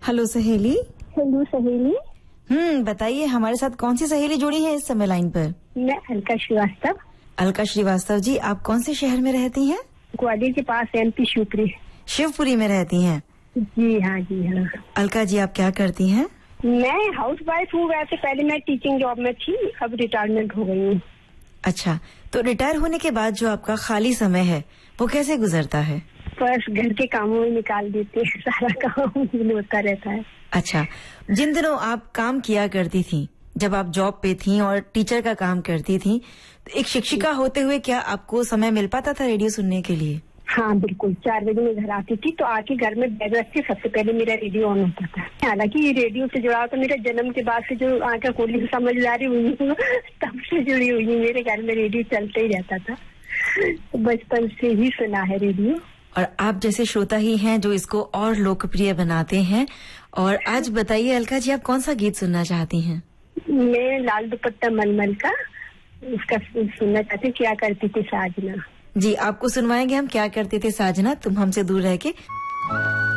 Hello सहेली। Hello सहेली। बताइए हमारे साथ कौन सी सहेली जुड़ी है इस समय लाइन पर? मैं अलका श्रीवास्तव। अलका श्रीवास्तव जी, आप कौन से शहर में रहती हैं? ग्वालियर के पास MP शिवपुरी। शिवपुरी में रहती हैं? जी हाँ जी हाँ। अलका जी, आप क्या करती हैं? मैं हाउस वाइफ हूँ। वैसे पहले मैं टीचिंग जॉब में थी, अब रिटायरमेंट हो गई हूँ। अच्छा, तो रिटायर होने के बाद जो आपका खाली समय है वो कैसे गुजरता है? बस घर के कामों में निकाल देते हैं, सारा काम होता रहता है। अच्छा, जिन दिनों आप काम किया करती थी, जब आप जॉब पे थी और टीचर का काम करती थी, तो एक शिक्षिका होते हुए क्या आपको समय मिल पाता था रेडियो सुनने के लिए? हाँ बिल्कुल, 4 बजे मैं घर आती थी तो आके घर में बैठ के सबसे पहले मेरा रेडियो ऑन होता था। हालांकि ये रेडियो से जुड़ा तो मेरा जन्म के बाद से जो आंखें खोली समझदारी हुई तब से जुड़ी हुई है। मेरे घर में रेडियो चलते ही रहता था, तो बचपन से ही सुना है रेडियो। और आप जैसे श्रोता ही हैं जो इसको और लोकप्रिय बनाते हैं। और आज बताइए अलका जी, आप कौन सा गीत सुनना चाहती हैं? मैं लाल दुपट्टा मलमल का उसका सुनना चाहती हूँ, क्या करती थी साजना। जी, आपको सुनवाएंगे हम क्या करते थे साजना तुम हमसे दूर रह के।